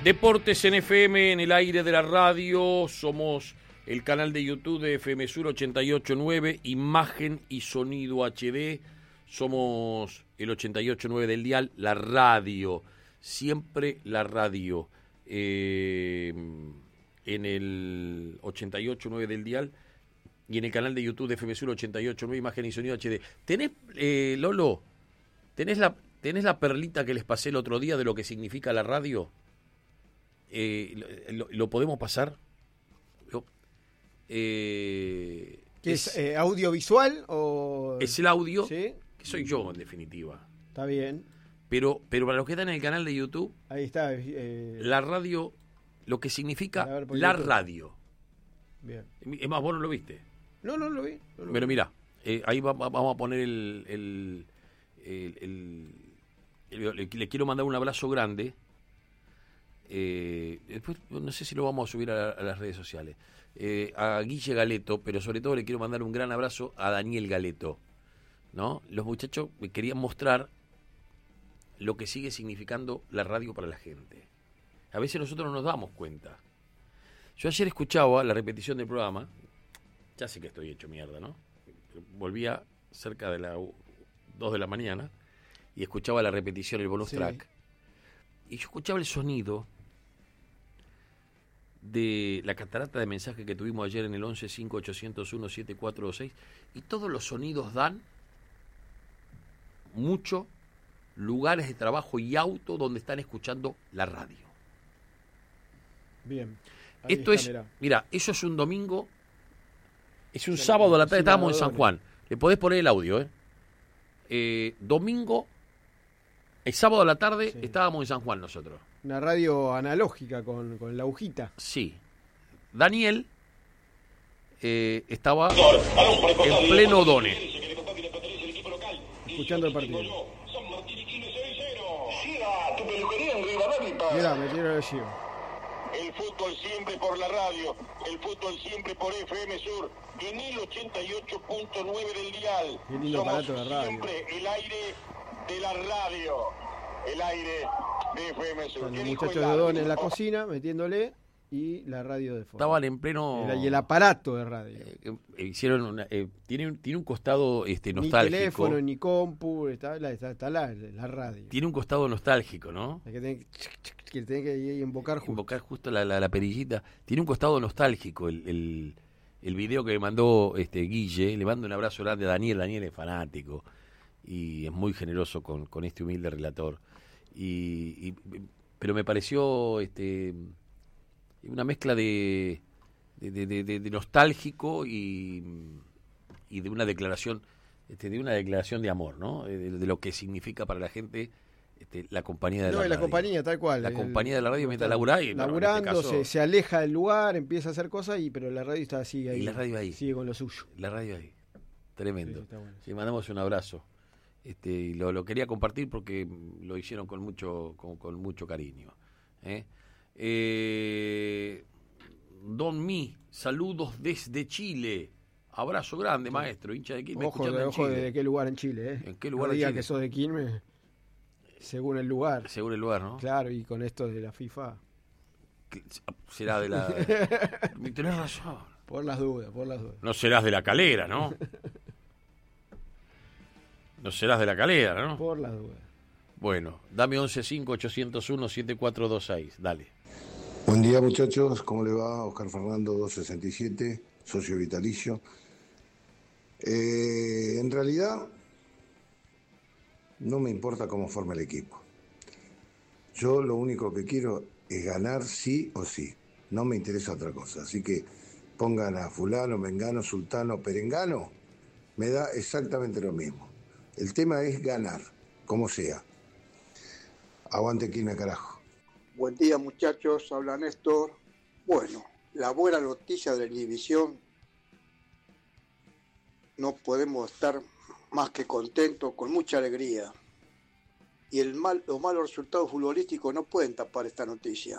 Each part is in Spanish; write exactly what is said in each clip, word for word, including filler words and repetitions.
Deportes en F M, en el aire de la radio. Somos el canal de YouTube de F M Sur ochenta y ocho punto nueve, imagen y sonido H D. Somos el ochenta y ocho punto nueve del dial, la radio. Siempre la radio. Eh, en el ochenta y ocho punto nueve del dial y en el canal de YouTube de F M Sur ochenta y ocho punto nueve, imagen y sonido H D. ¿Tenés, eh, Lolo, tenés la, tenés la perlita que les pasé el otro día de lo que significa la radio? Eh, lo, lo podemos pasar? Eh, ¿Qué es, es eh, audiovisual o...? Es el audio, ¿sí? Que soy yo en definitiva. Está bien. Pero, pero para los que están en el canal de YouTube, ahí está. Eh... La radio, lo que significa la YouTube. Radio. Bien. Es más, vos no lo viste. No, no lo vi. No lo pero vi. Mira, eh, ahí va, va, vamos a poner el el, el, el, el, el... Le quiero mandar un abrazo grande. Eh, después no sé si lo vamos a subir a, a las redes sociales, eh, a Guille Galeto, pero sobre todo le quiero mandar un gran abrazo a Daniel Galeto, ¿no? Los muchachos me querían mostrar lo que sigue significando la radio para la gente. A veces nosotros no nos damos cuenta. Yo ayer escuchaba la repetición del programa, ya sé que estoy hecho mierda, ¿no? Volvía cerca de las dos de la mañana y escuchaba la repetición, el bonus sí. track, y yo escuchaba el sonido de la catarata de mensajes que tuvimos ayer en el once cinco ochocientos uno siete cuatro dos seis, y todos los sonidos dan mucho lugares de trabajo y auto donde están escuchando la radio. Bien. Esto está, es, mirá. mira, eso es un domingo, es un sí, sábado a la tarde, sí, estábamos en no, San Juan. Le podés poner el audio, ¿eh? eh domingo, el sábado a la tarde sí. estábamos en San Juan nosotros. Una radio analógica con, con la agujita. Sí. Daniel eh, estaba en pleno Done. Escuchando el partido. Mira, me tiro el Gio. El fútbol siempre por la radio, el fútbol siempre por F M Sur, en el ochenta y ocho punto nueve del dial. Qué lindo aparato de radio. Siempre el aire de la radio, el aire de F M Sur. Están los muchachos de Don en la cocina metiéndole y la radio de fondo. Estaban en pleno... El, y el aparato de radio. Eh, eh, hicieron una, eh, tiene, tiene un costado este, nostálgico. Ni teléfono, ni compu, está, la, está, está la, la radio. Tiene un costado nostálgico, ¿no? Es que tiene que, que, tiene que invocar justo. Invocar justo la, la, la perillita. Tiene un costado nostálgico el, el, el video que me mandó este Guille. Le mando un abrazo grande a Daniel. Daniel es fanático y es muy generoso con, con este humilde relator. Y, y pero me pareció este una mezcla de de, de, de, de nostálgico y, y de una declaración este, de una declaración de amor, ¿no? De, de lo que significa para la gente este, la compañía de no, la radio. No, la compañía, tal cual. La el, compañía de la radio mientras laburá y laburando, no, en este caso, se, se aleja del lugar, empieza a hacer cosas, y pero la radio está así ahí. Y la radio ahí. Sigue con lo suyo. La radio ahí. Tremendo. Sí, está bueno. Sí, mandamos un abrazo. Este, y lo, lo quería compartir porque lo hicieron con mucho con, con mucho cariño. ¿eh? Eh, Don Mi, saludos desde Chile. Abrazo grande, maestro, hincha de Quilmes. Ojo, de, ojo de qué lugar en Chile. ¿eh? ¿En qué lugar no en diga Chile? que sos de Quilmes, según el lugar. Según el lugar, ¿no? Claro, y con esto de la FIFA. Será de la... Tenés razón. Por las dudas, por las dudas. No serás de la Calera, ¿no? No serás de la Calera, ¿no? Por las dudas. Bueno, dame once cinco ochocientos uno siete cuatro dos seis, dale. Buen día, muchachos, ¿cómo le va? Oscar Fernando doscientos sesenta y siete, socio vitalicio. Eh, en realidad, no me importa cómo forma el equipo. Yo lo único que quiero es ganar sí o sí. No me interesa otra cosa. Así que pongan a fulano, mengano, sultano, perengano. Me da exactamente lo mismo. El tema es ganar, como sea. Aguante Quilmes, carajo. Buen día, muchachos, habla Néstor. Bueno, la buena noticia de la inhibición, no podemos estar más que contentos, con mucha alegría. Y el mal, los malos resultados futbolísticos no pueden tapar esta noticia.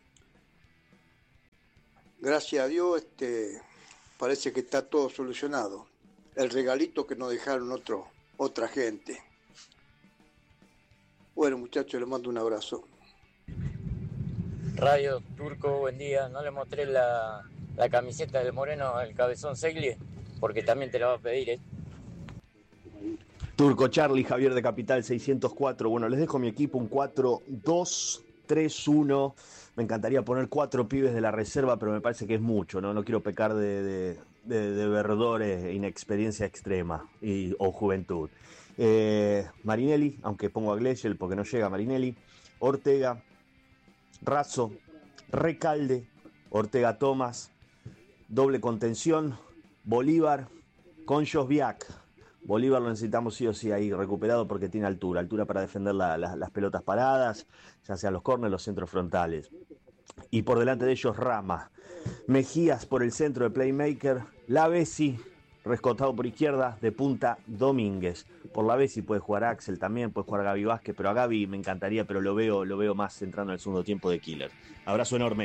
Gracias a Dios, este, parece que está todo solucionado. El regalito que nos dejaron otro, otra gente. Bueno, muchachos, les mando un abrazo. Radio Turco, buen día. No le mostré la, la camiseta del Moreno al Cabezón Segli, porque también te la va a pedir, ¿eh? Turco Charlie, Javier de Capital seiscientos cuatro. Bueno, les dejo mi equipo, un cuatro dos tres uno. Me encantaría poner cuatro pibes de la reserva, pero me parece que es mucho, ¿no? No quiero pecar de, de, de, de verdores, inexperiencia extrema y, o juventud. Eh, Marinelli, aunque pongo a Glechel porque no llega Marinelli. Ortega, Razo, Recalde, Ortega Tomás, doble contención, Bolívar con Josviak. Bolívar lo necesitamos sí o sí ahí recuperado porque tiene altura, altura para defender la, la, las pelotas paradas, ya sean los córneres, los centros frontales. Y por delante de ellos Rama, Mejías por el centro de Playmaker, Lavesi, rescotado por izquierda, de punta Domínguez. Por Lavesi puede jugar Axel también, puede jugar Gaby Vázquez, pero a Gaby me encantaría, pero lo veo, lo veo más entrando en el segundo tiempo de Killer. Abrazo enorme.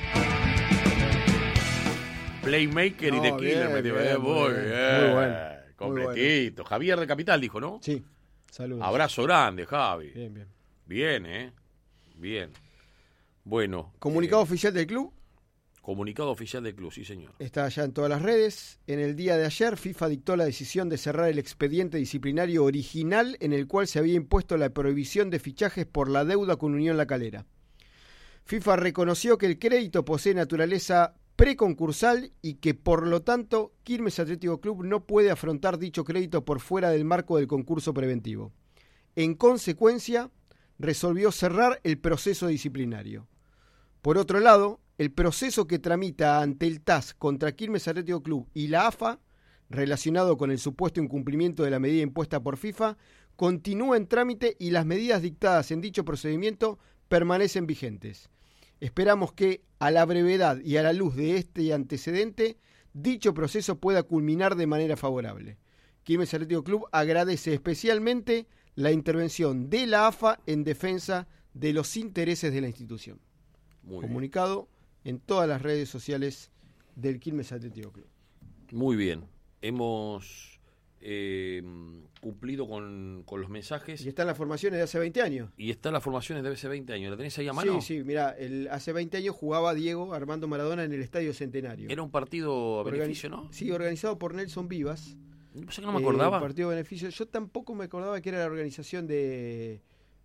Playmaker No, y de Killer, bien, me digo, bien, eh, muy muy bien. bien. Muy bueno. Completito. Muy Javier de Capital dijo, ¿no? Sí, saludos. Abrazo grande, Javi. Bien, bien. Bien, ¿eh? Bien. Bueno. Comunicado eh, oficial del club. Comunicado oficial del club, sí, señor. Está ya en todas las redes. En el día de ayer, FIFA dictó la decisión de cerrar el expediente disciplinario original en el cual se había impuesto la prohibición de fichajes por la deuda con Unión La Calera. FIFA reconoció que el crédito posee naturaleza preconcursal y que, por lo tanto, Quilmes Atlético Club no puede afrontar dicho crédito por fuera del marco del concurso preventivo. En consecuencia, resolvió cerrar el proceso disciplinario. Por otro lado, el proceso que tramita ante el T A S contra Quilmes Atlético Club y la A F A, relacionado con el supuesto incumplimiento de la medida impuesta por FIFA, continúa en trámite y las medidas dictadas en dicho procedimiento permanecen vigentes. Esperamos que, a la brevedad y a la luz de este antecedente, dicho proceso pueda culminar de manera favorable. Quilmes Atlético Club agradece especialmente la intervención de la A F A en defensa de los intereses de la institución. Muy Comunicado en todas las redes sociales del Quilmes Atlético Club. bien. Muy bien. Hemos eh, cumplido con, con los mensajes. Y están las formaciones de hace veinte años. Y están las formaciones de hace veinte años. ¿La tenés ahí a mano? Sí, sí, mirá, el, hace veinte años jugaba Diego Armando Maradona en el Estadio Centenario. Era un partido a Organi- beneficio, ¿no? Sí, organizado por Nelson Vivas. No sé que no me acordaba. Eh, partido de beneficio. Yo tampoco me acordaba que era la organización de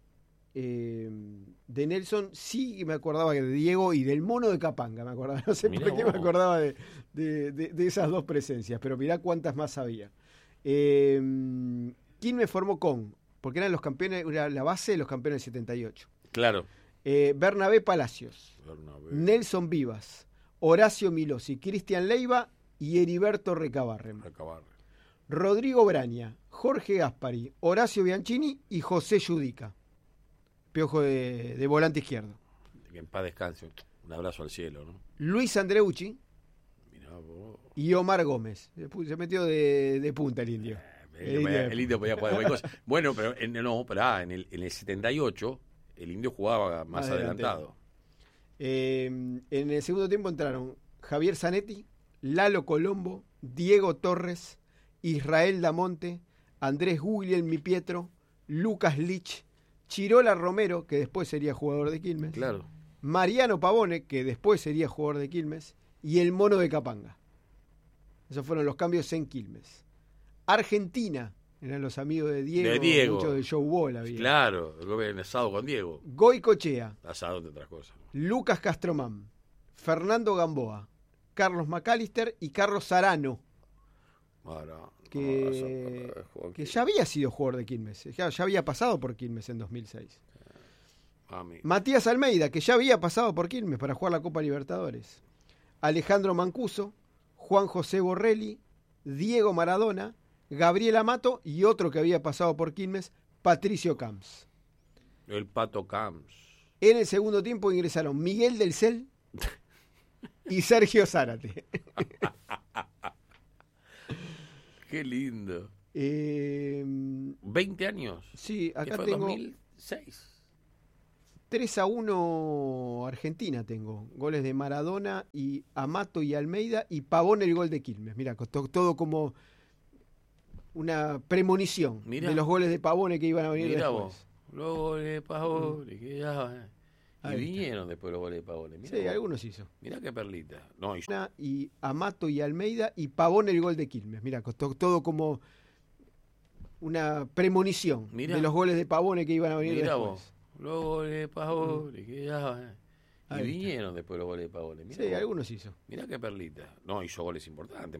eh, de Nelson. Sí me acordaba que de Diego y del Mono de Capanga. Me acordaba. No sé Mirá por qué vos. me acordaba de, de, de, de esas dos presencias. Pero mirá cuántas más había. Eh, ¿Quién me formó con? Porque eran los campeones, era la base de los campeones del setenta y ocho. Claro. Eh, Bernabé Palacios, Bernabé. Nelson Vivas, Horacio Milosi, Cristian Leiva y Heriberto Recabarren. Acabar. Rodrigo Braña, Jorge Gaspari, Horacio Bianchini y José Yudica. Piojo de, de volante izquierdo. Que en paz descanse. Un abrazo al cielo, ¿no? Luis Andreucci Mirá vos. y Omar Gómez. Se pu- se metió de, de punta el indio. El, indio, el indio podía jugar cualquier cosa. Bueno, pero en, no, pero ah, en, el, en el setenta y ocho el indio jugaba más Adelantero. adelantado. Eh, en el segundo tiempo entraron Javier Zanetti, Lalo Colombo, Diego Torres, Israel Damonte, Andrés Guglielmi Pietro, Lucas Lich, Chirola Romero, que después sería jugador de Quilmes, Claro. Mariano Pavone, que después sería jugador de Quilmes, y el Mono de Capanga. Esos fueron los cambios en Quilmes. Argentina, eran los amigos de Diego, De Diego. mucho de Show Ball había. Claro, yo había asado con Diego. Goicochea, Asado de otras cosas. Lucas Castromán, Fernando Gamboa, Carlos McAllister y Carlos Arano, Ahora, que, no, eso, que ya había sido jugador de Quilmes, ya, ya había pasado por Quilmes en dos mil seis. Mami. Matías Almeida, que ya había pasado por Quilmes para jugar la Copa Libertadores. Alejandro Mancuso, Juan José Borrelli, Diego Maradona, Gabriel Amato y otro que había pasado por Quilmes, Patricio Camps. El Pato Camps. En el segundo tiempo ingresaron Miguel del Cel y Sergio Zárate. Qué lindo. Eh, veinte años. sí, ¿Qué acá fue, tengo dos mil seis? tres a uno Argentina tengo. Goles de Maradona y Amato y Almeida y Pavón el gol de Quilmes. Mira, costó todo como una premonición Mirá. de los goles de Pavone que iban a venir Mirá después. vos. Luego de Pavone, que ya. Y Ahí vinieron después los goles de Pavone. Mirá Sí, vos. algunos hizo. Mirá qué perlita. No, y Y Amato y Almeida y Pavón el gol de Quilmes. Mirá, costó todo como una premonición Mirá. de los goles de Pavone que iban a venir mirá después. vos. Los goles de Pavone. Que ya, eh. Y Ahí está. vinieron después los goles de Pavone. Mirá Sí, vos. algunos hizo. Mirá qué perlita. No, hizo goles importantes.